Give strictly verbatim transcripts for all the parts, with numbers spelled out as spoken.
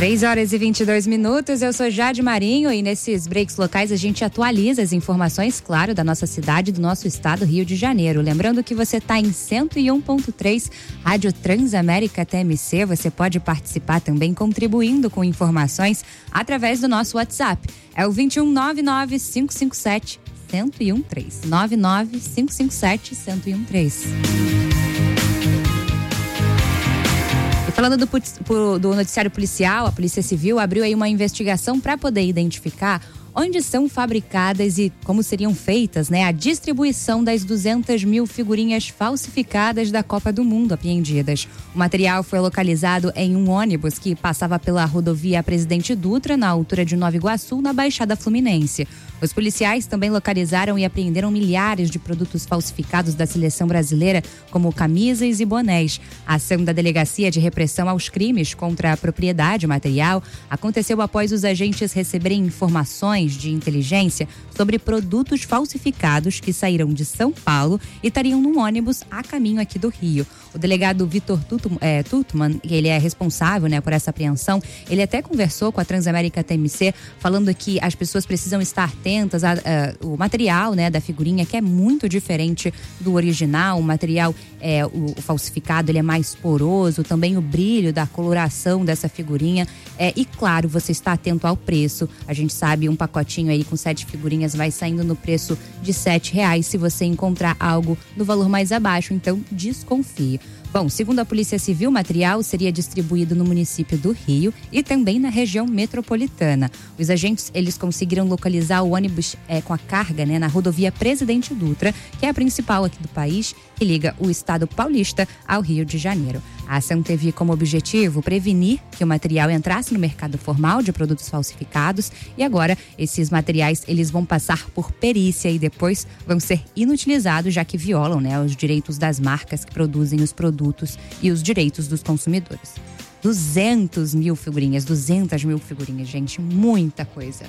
três horas e vinte e dois minutos, eu sou Jade Marinho e nesses breaks locais a gente atualiza as informações, claro, da nossa cidade, do nosso estado, Rio de Janeiro. Lembrando que você está em cento e um ponto três, Rádio Transamérica T M C. Você pode participar também contribuindo com informações através do nosso WhatsApp. É o vinte e um, nove nove cinco cinco sete, um zero um três. nove nove cinco cinco sete, um zero um três. Falando do, do noticiário policial, a Polícia Civil abriu aí uma investigação para poder identificar onde são fabricadas e como seriam feitas, né, a distribuição das duzentas mil figurinhas falsificadas da Copa do Mundo apreendidas. O material foi localizado em um ônibus que passava pela rodovia Presidente Dutra, na altura de Nova Iguaçu, na Baixada Fluminense. Os policiais também localizaram e apreenderam milhares de produtos falsificados da seleção brasileira, como camisas e bonés. A ação da Delegacia de Repressão aos Crimes contra a Propriedade Material aconteceu após os agentes receberem informações de inteligência sobre produtos falsificados que saíram de São Paulo e estariam num ônibus a caminho aqui do Rio. O delegado Vitor Tutman, ele é responsável, né, por essa apreensão, ele até conversou com a Transamérica T M C, falando que as pessoas precisam estar atentas ao material, né, da figurinha, que é muito diferente do original. O material, é, o, o falsificado, ele é mais poroso, também o brilho da coloração dessa figurinha. É, e claro, você está atento ao preço. A gente sabe, um pacotinho aí com sete figurinhas vai saindo no preço de sete reais. Se você encontrar algo no valor mais abaixo, então desconfie. Bom, segundo a Polícia Civil, o material seria distribuído no município do Rio e também na região metropolitana. Os agentes, eles conseguiram localizar o ônibus é, com a carga, né, na rodovia Presidente Dutra, que é a principal aqui do país, que liga o estado paulista ao Rio de Janeiro. A ação teve como objetivo prevenir que o material entrasse no mercado formal de produtos falsificados e agora esses materiais, eles vão passar por perícia e depois vão ser inutilizados, já que violam, né, os direitos das marcas que produzem os produtos e os direitos dos consumidores. duzentas mil figurinhas, duzentas mil figurinhas, gente, muita coisa.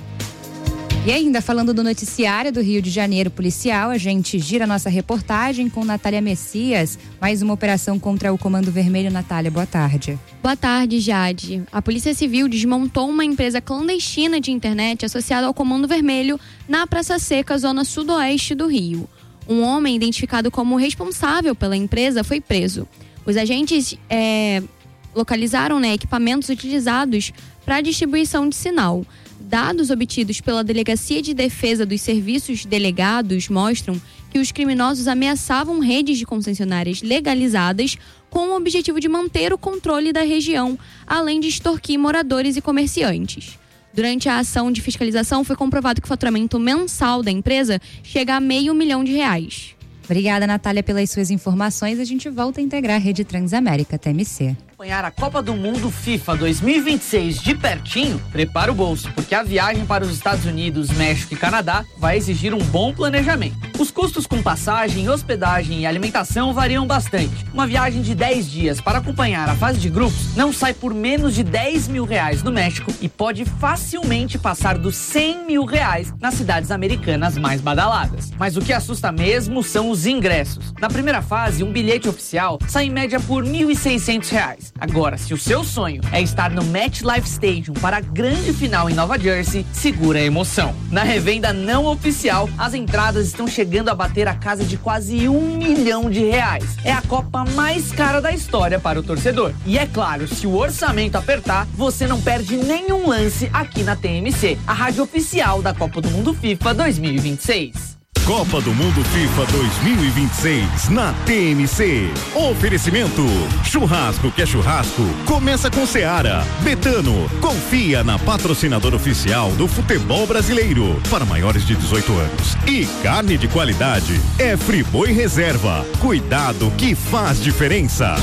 E ainda falando do noticiário do Rio de Janeiro policial, a gente gira nossa reportagem com Natália Messias, mais uma operação contra o Comando Vermelho. Natália, boa tarde. Boa tarde, Jade. A Polícia Civil desmontou uma empresa clandestina de internet associada ao Comando Vermelho na Praça Seca, zona sudoeste do Rio. Um homem identificado como responsável pela empresa foi preso. Os agentes é, localizaram, né, equipamentos utilizados para distribuição de sinal. Dados obtidos pela Delegacia de Defesa dos Serviços Delegados mostram que os criminosos ameaçavam redes de concessionárias legalizadas com o objetivo de manter o controle da região, além de extorquir moradores e comerciantes. Durante a ação de fiscalização, foi comprovado que o faturamento mensal da empresa chega a meio milhão de reais. Obrigada, Natália, pelas suas informações. A gente volta a integrar a Rede Transamérica T M C. Acompanhar a Copa do Mundo FIFA dois mil e vinte e seis de pertinho? Prepara o bolso, porque a viagem para os Estados Unidos, México e Canadá vai exigir um bom planejamento. Os custos com passagem, hospedagem e alimentação variam bastante. Uma viagem de dez dias para acompanhar a fase de grupos não sai por menos de dez mil reais no México e pode facilmente passar dos cem mil reais nas cidades americanas mais badaladas. Mas o que assusta mesmo são os ingressos. Na primeira fase, um bilhete oficial sai em média por mil e seiscentos reais. Agora, se o seu sonho é estar no MetLife Stadium para a grande final em Nova Jersey, segura a emoção. Na revenda não oficial, as entradas estão chegando a bater a casa de quase um milhão de reais. É a Copa mais cara da história para o torcedor. E é claro, se o orçamento apertar, você não perde nenhum lance aqui na T M C, a rádio oficial da Copa do Mundo FIFA dois mil e vinte e seis. Copa do Mundo FIFA dois mil e vinte e seis na T M C. Oferecimento: churrasco que é churrasco, começa com Seara. Betano, confia na patrocinadora oficial do futebol brasileiro para maiores de dezoito anos. E carne de qualidade é Friboi Reserva. Cuidado que faz diferença.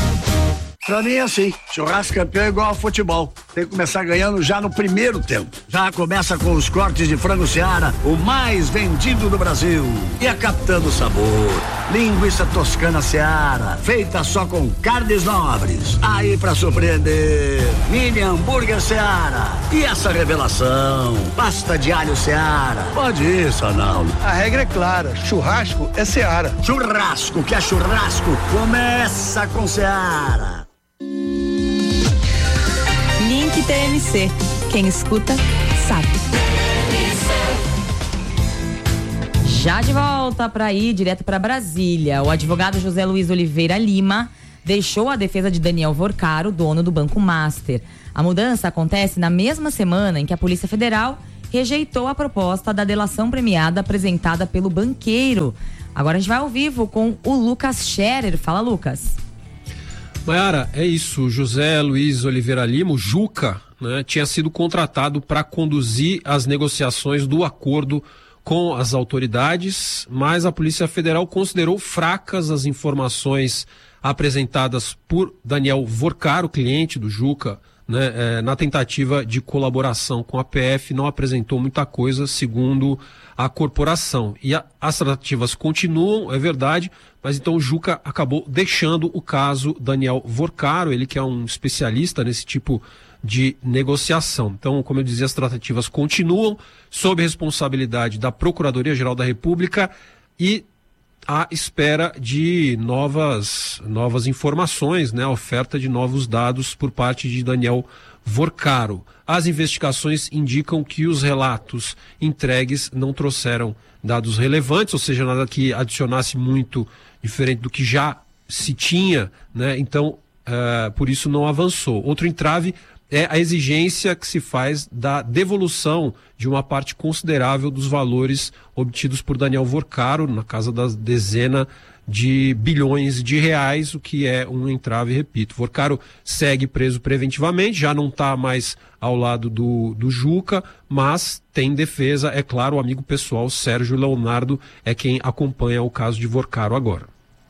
Pra mim é assim, churrasco campeão é igual ao futebol, tem que começar ganhando já no primeiro tempo. Já começa com os cortes de frango Seara, o mais vendido do Brasil. E a Capitã do Sabor, linguiça toscana Seara, feita só com carnes nobres. Aí pra surpreender, mini hambúrguer Seara. E essa revelação, pasta de alho Seara. Pode ir, Sanaldo. A regra é clara, churrasco é Seara. Churrasco que é churrasco, começa com Seara. Link T M C. Quem escuta, sabe. Já de volta para ir direto para Brasília, o advogado José Luiz Oliveira Lima deixou a defesa de Daniel Vorcaro, dono do Banco Master. A mudança acontece na mesma semana em que a Polícia Federal rejeitou a proposta da delação premiada apresentada pelo banqueiro. Agora a gente vai ao vivo com o Lucas Scherer. Fala, Lucas. Mayara, é isso. José Luiz Oliveira Lima, o Juca, né, tinha sido contratado para conduzir as negociações do acordo com as autoridades, mas a Polícia Federal considerou fracas as informações apresentadas por Daniel Vorcaro, cliente do Juca, né, é, na tentativa de colaboração com a P F, não apresentou muita coisa, segundo a corporação. E a, as tratativas continuam, é verdade, mas então o Juca acabou deixando o caso Daniel Vorcaro, ele que é um especialista nesse tipo de negociação. Então, como eu dizia, as tratativas continuam sob responsabilidade da Procuradoria-Geral da República e à espera de novas, novas informações, né? A oferta de novos dados por parte de Daniel Vorcaro. As investigações indicam que os relatos entregues não trouxeram dados relevantes, ou seja, nada que adicionasse muito diferente do que já se tinha, né? Então, uh, por isso não avançou. Outro entrave é a exigência que se faz da devolução de uma parte considerável dos valores obtidos por Daniel Vorcaro, na casa das dezenas de bilhões de reais, o que é um entrave, repito. Vorcaro segue preso preventivamente, já não está mais ao lado do, do Juca, mas tem defesa, é claro, o amigo pessoal Sérgio Leonardo é quem acompanha o caso de Vorcaro agora.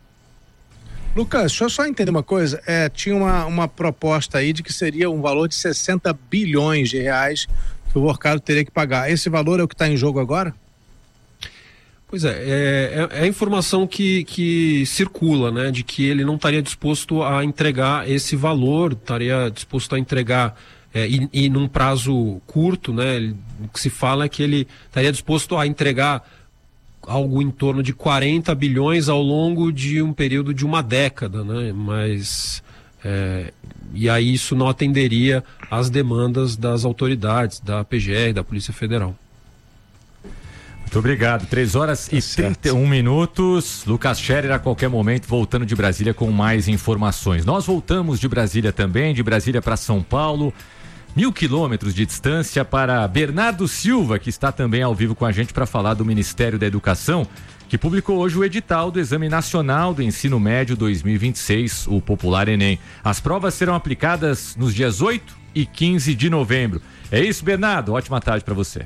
Lucas, deixa eu só entender uma coisa, é, tinha uma, uma proposta aí de que seria um valor de sessenta bilhões de reais que o Vorcaro teria que pagar. Esse valor é o que está em jogo agora? Pois é, é, é a informação que, que circula, né, de que ele não estaria disposto a entregar esse valor, estaria disposto a entregar é, e, e num prazo curto, né, ele, o que se fala é que ele estaria disposto a entregar algo em torno de quarenta bilhões ao longo de um período de uma década, né? Mas é, e aí isso não atenderia às demandas das autoridades, da P G R, da Polícia Federal. Muito obrigado. três horas e trinta e um minutos. Lucas Scherer a qualquer momento voltando de Brasília com mais informações. Nós voltamos de Brasília também, de Brasília para São Paulo. Mil quilômetros de distância para Bernardo Silva, que está também ao vivo com a gente para falar do Ministério da Educação, que publicou hoje o edital do Exame Nacional do Ensino Médio dois mil e vinte e seis, o popular Enem. As provas serão aplicadas nos dias oito e quinze de novembro. É isso, Bernardo? Ótima tarde para você.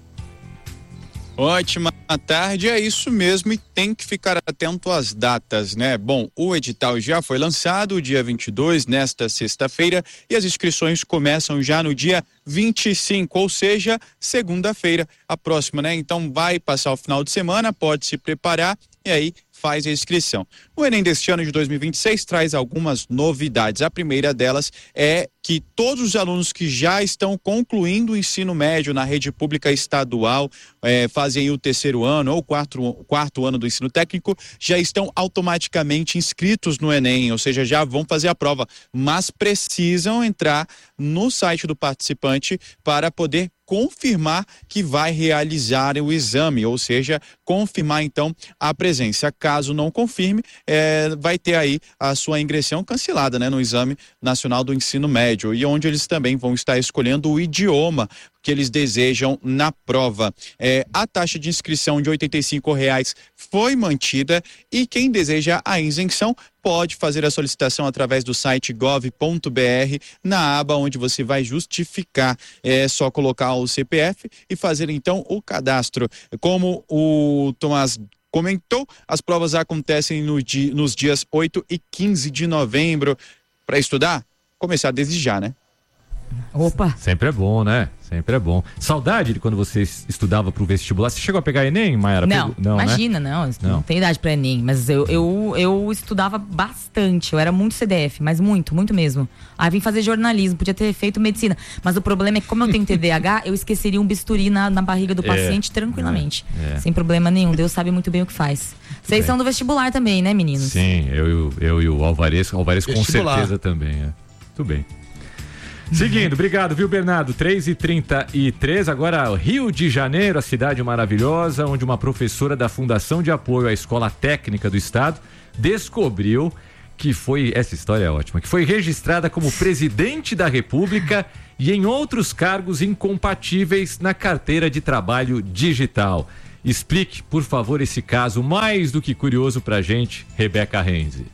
Ótima tarde, é isso mesmo, e tem que ficar atento às datas, né? Bom, o edital já foi lançado dia vinte e dois, nesta sexta-feira, e as inscrições começam já no dia vinte e cinco, ou seja, segunda-feira, a próxima, né? Então vai passar o final de semana, pode se preparar e aí faz a inscrição. O Enem deste ano de dois mil e vinte e seis traz algumas novidades. A primeira delas é que todos os alunos que já estão concluindo o ensino médio na rede pública estadual, é, fazem o terceiro ano ou quarto, quarto ano do ensino técnico, já estão automaticamente inscritos no Enem, ou seja, já vão fazer a prova, mas precisam entrar no site do participante para poder confirmar que vai realizar o exame, ou seja, confirmar então a presença. Caso não confirme, é, vai ter aí a sua ingressão cancelada, né, no Exame Nacional do Ensino Médio, e onde eles também vão estar escolhendo o idioma que eles desejam na prova. É, a taxa de inscrição de oitenta e cinco reais foi mantida, e quem deseja a isenção pode fazer a solicitação através do site gov ponto br, na aba onde você vai justificar. É só colocar o C P F e fazer então o cadastro. Como o Tomás comentou, as provas acontecem no di- nos dias oito e quinze de novembro. Para estudar, começar desde já, né? Opa! Sempre é bom, né? Sempre é bom. Saudade de quando você estudava pro vestibular. Você chegou a pegar Enem, Mayara? Não, Pegou... não, imagina, né? não, não. Não tem idade pra Enem. Mas eu, eu, eu estudava bastante. Eu era muito C D F, mas muito, muito mesmo. Aí vim fazer jornalismo, podia ter feito medicina. Mas o problema é que, como eu tenho T D A H, eu esqueceria um bisturi na, na barriga do paciente é, tranquilamente. É, é. Sem problema nenhum. Deus sabe muito bem o que faz. Vocês são do vestibular também, né, meninos? Sim, eu, eu, eu e o Alvarez. Alvarez com certeza também. É. Muito bem. Seguindo, obrigado, viu, Bernardo? três e trinta e três, agora Rio de Janeiro, a cidade maravilhosa, onde uma professora da Fundação de Apoio à Escola Técnica do Estado descobriu que foi, essa história é ótima, que foi registrada como presidente da República e em outros cargos incompatíveis na carteira de trabalho digital. Explique, por favor, esse caso mais do que curioso pra gente, Rebeca Renzi.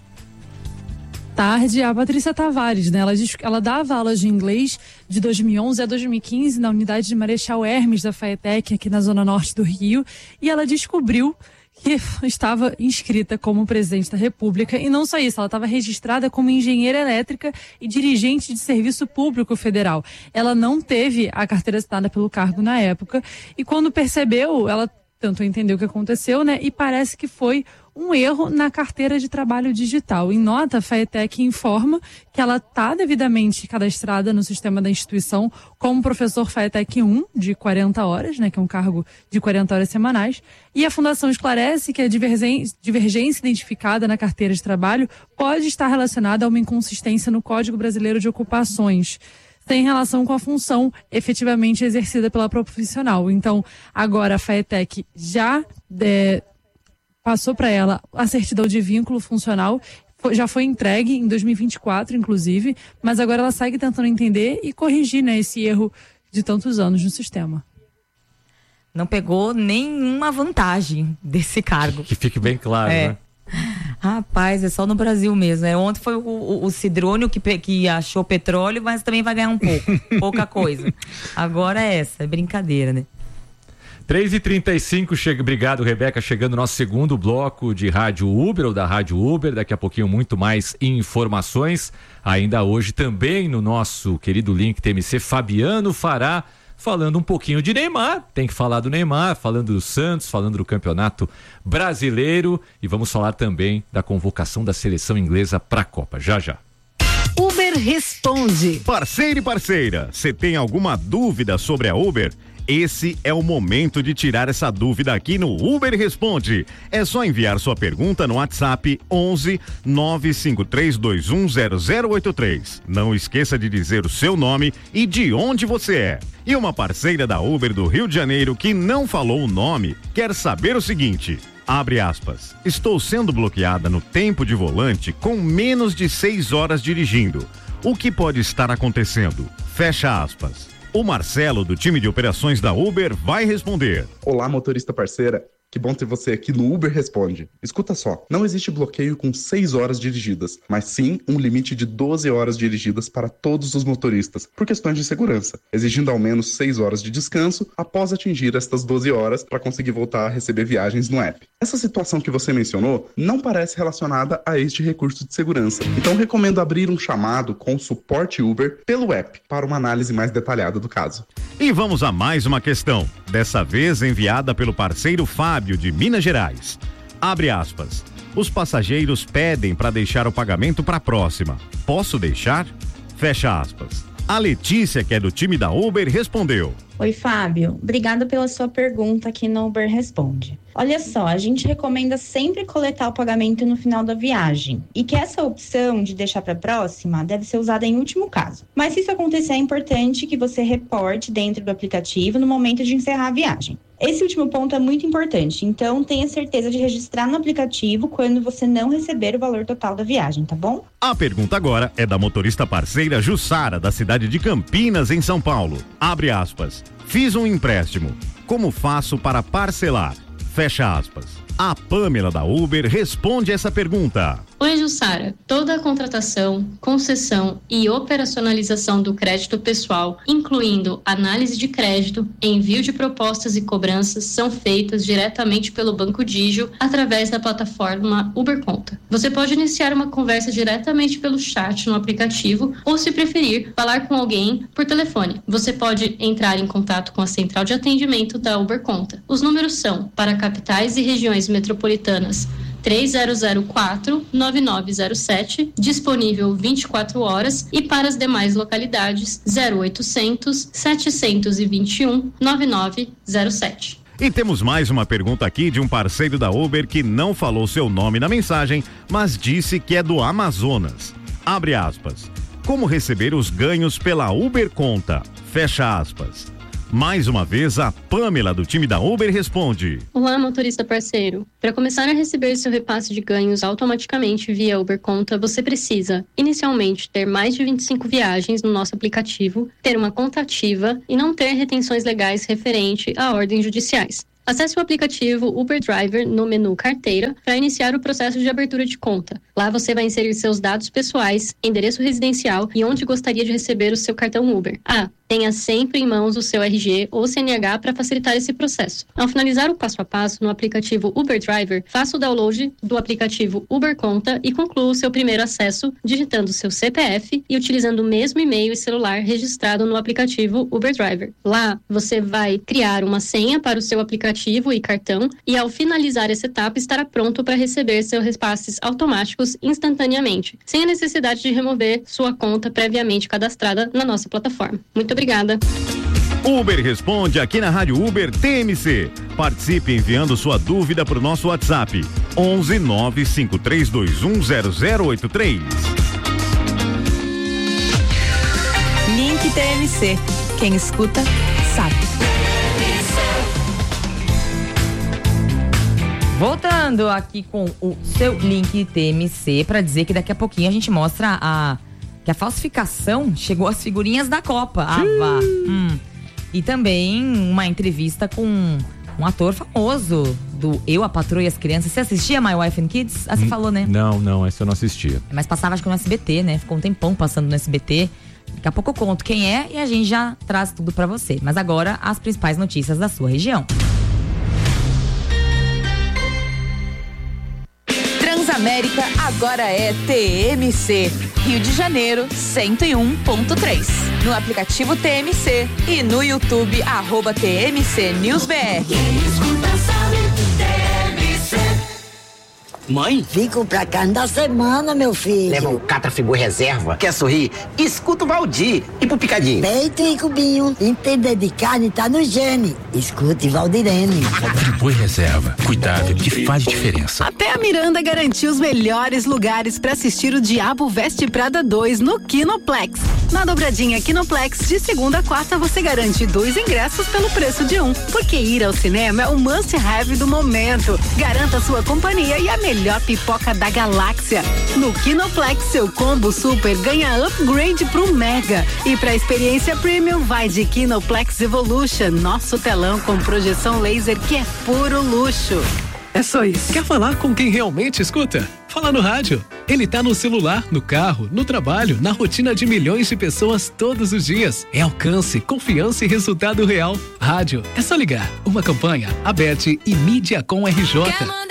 Tarde, a Patrícia Tavares, né? Ela, diz, ela dava aulas de inglês de dois mil e onze a dois mil e quinze na unidade de Marechal Hermes da FATEC, aqui na zona norte do Rio, e ela descobriu que estava inscrita como presidente da República, e não só isso, ela estava registrada como engenheira elétrica e dirigente de serviço público federal. Ela não teve a carteira assinada pelo cargo na época, e quando percebeu, ela tentou entender o que aconteceu, né? E parece que foi um erro na carteira de trabalho digital. Em nota, a FATEC informa que ela está devidamente cadastrada no sistema da instituição como professor FATEC um, de quarenta horas, né? Que é um cargo de quarenta horas semanais. E a Fundação esclarece que a divergência, divergência identificada na carteira de trabalho pode estar relacionada a uma inconsistência no Código Brasileiro de Ocupações, tem relação com a função efetivamente exercida pela profissional. Então, agora a FATEC já é, passou para ela a certidão de vínculo funcional, já foi entregue em dois mil e vinte e quatro, inclusive, mas agora ela segue tentando entender e corrigir, né, esse erro de tantos anos no sistema. Não pegou nenhuma vantagem desse cargo. Que fique bem claro, é. né? Rapaz, é só no Brasil mesmo. É, ontem foi o, o, o Sidrônio que, que achou petróleo, mas também vai ganhar um pouco. Pouca coisa. Agora é essa, é brincadeira, né? três e trinta e cinco, chega, obrigado, Rebeca, chegando nosso segundo bloco de Rádio Uber, ou da Rádio Uber, daqui a pouquinho muito mais informações, ainda hoje também no nosso querido link T M C, Fabiano Fará, falando um pouquinho de Neymar, tem que falar do Neymar, falando do Santos, falando do Campeonato Brasileiro, e vamos falar também da convocação da seleção inglesa para a Copa, já já. Uber Responde. Parceiro e parceira, você tem alguma dúvida sobre a Uber? Esse é o momento de tirar essa dúvida aqui no Uber Responde. É só enviar sua pergunta no WhatsApp onze nove cinco três dois um zero zero oito três. Não esqueça de dizer o seu nome e de onde você é. E uma parceira da Uber do Rio de Janeiro que não falou o nome quer saber o seguinte: abre aspas, estou sendo bloqueada no tempo de volante com menos de seis horas dirigindo. O que pode estar acontecendo? Fecha aspas. O Marcelo, do time de operações da Uber, vai responder. Olá, motorista parceira. Que bom ter você aqui no Uber Responde. Escuta só, não existe bloqueio com seis horas dirigidas, mas sim um limite de doze horas dirigidas para todos os motoristas, por questões de segurança, exigindo ao menos seis horas de descanso após atingir estas doze horas para conseguir voltar a receber viagens no app. Essa situação que você mencionou não parece relacionada a este recurso de segurança, então recomendo abrir um chamado com o suporte Uber pelo app para uma análise mais detalhada do caso. E vamos a mais uma questão, dessa vez enviada pelo parceiro Fábio, de Minas Gerais. Abre aspas. Os passageiros pedem para deixar o pagamento para a próxima. Posso deixar? Fecha aspas. A Letícia, que é do time da Uber, respondeu. Oi, Fábio. Obrigada pela sua pergunta aqui no Uber Responde. Olha só, a gente recomenda sempre coletar o pagamento no final da viagem e que essa opção de deixar para a próxima deve ser usada em último caso. Mas se isso acontecer, é importante que você reporte dentro do aplicativo no momento de encerrar a viagem. Esse último ponto é muito importante, então tenha certeza de registrar no aplicativo quando você não receber o valor total da viagem, tá bom? A pergunta agora é da motorista parceira Jussara, da cidade de Campinas, em São Paulo. Abre aspas. Fiz um empréstimo. Como faço para parcelar? Fecha aspas. A Pamela da Uber responde essa pergunta. Oi, Jussara. Toda a contratação, concessão e operacionalização do crédito pessoal, incluindo análise de crédito, envio de propostas e cobranças, são feitas diretamente pelo Banco Digio através da plataforma Uber Conta. Você pode iniciar uma conversa diretamente pelo chat no aplicativo ou, se preferir, falar com alguém por telefone. Você pode entrar em contato com a central de atendimento da Uber Conta. Os números são para capitais e regiões metropolitanas três zero zero quatro, nove nove zero sete, disponível vinte e quatro horas, e para as demais localidades zero oitocentos, setecentos e vinte e um, nove nove zero sete. E temos mais uma pergunta aqui de um parceiro da Uber que não falou seu nome na mensagem, mas disse que é do Amazonas. Abre aspas. como receber os ganhos pela Uber Conta. Fecha aspas. Mais uma vez, a Pamela do time da Uber responde. Olá, motorista parceiro. Para começar a receber seu repasse de ganhos automaticamente via Uber Conta, você precisa, inicialmente, ter mais de vinte e cinco viagens no nosso aplicativo, ter uma conta ativa e não ter retenções legais referente a ordens judiciais. Acesse o aplicativo Uber Driver no menu Carteira para iniciar o processo de abertura de conta. Lá você vai inserir seus dados pessoais, endereço residencial e onde gostaria de receber o seu cartão Uber. Ah, tenha sempre em mãos o seu R G ou C N H para facilitar esse processo. Ao finalizar o passo a passo no aplicativo Uber Driver, faça o download do aplicativo Uber Conta e conclua o seu primeiro acesso digitando seu C P F e utilizando o mesmo e-mail e celular registrado no aplicativo Uber Driver. Lá, você vai criar uma senha para o seu aplicativo e cartão e ao finalizar essa etapa estará pronto para receber seus repasses automáticos instantaneamente, sem a necessidade de remover sua conta previamente cadastrada na nossa plataforma. Muito obrigada. Uber Responde aqui na Rádio Uber T M C. Participe enviando sua dúvida para o nosso WhatsApp onze nove cinco três dois um zero zero oito três. Link T M C. Quem escuta, sabe. Voltando aqui com o seu link T M C para dizer que daqui a pouquinho a gente mostra a que a falsificação chegou às figurinhas da Copa. Ah, vá. Hum. E também uma entrevista com um ator famoso do Eu, a Patroa e as Crianças. Você assistia My Wife and Kids? Ah, você hum, falou, né? Não, não, essa eu não assistia. Mas passava acho que no S B T, né? Ficou um tempão passando no S B T. Daqui a pouco eu conto quem é e a gente já traz tudo para você. Mas agora as principais notícias da sua região. Transamérica agora é T M C, Rio de Janeiro cento e um ponto três. No aplicativo T M C e no YouTube, arroba T M C News B R. Mãe? Vim comprar carne da semana, meu filho. Leva um Catrafigu reserva. Quer sorrir? Escuta o Valdir. E pro picadinho? Peito e cubinho. Entender de carne tá no gene. Escute Valdirene. Friboi reserva. Cuidável que faz diferença. Até a Miranda garantiu os melhores lugares para assistir o Diabo Veste Prada dois no Kinoplex. Na dobradinha Kinoplex, de segunda a quarta, você garante dois ingressos pelo preço de um. Porque ir ao cinema é o must-have do momento. Garanta sua companhia e a melhor melhor pipoca da galáxia. No Kinoplex, seu combo super ganha upgrade pro Mega. E pra experiência premium, vai de Kinoplex Evolution, nosso telão com projeção laser que é puro luxo. É só isso. Quer falar com quem realmente escuta? Fala no rádio. Ele tá no celular, no carro, no trabalho, na rotina de milhões de pessoas todos os dias. É alcance, confiança e resultado real. Rádio, é só ligar. Uma campanha, Abete e Mídia com R J.